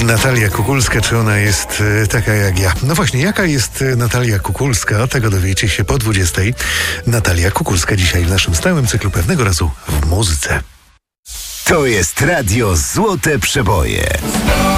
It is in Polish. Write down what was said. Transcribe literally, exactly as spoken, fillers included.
Natalia Kukulska, czy ona jest e, taka jak ja? No właśnie, jaka jest e, Natalia Kukulska? Tego dowiecie się po dwudziestej. Natalia Kukulska dzisiaj w naszym stałym cyklu Pewnego Razu w Muzyce. To jest Radio Złote Przeboje.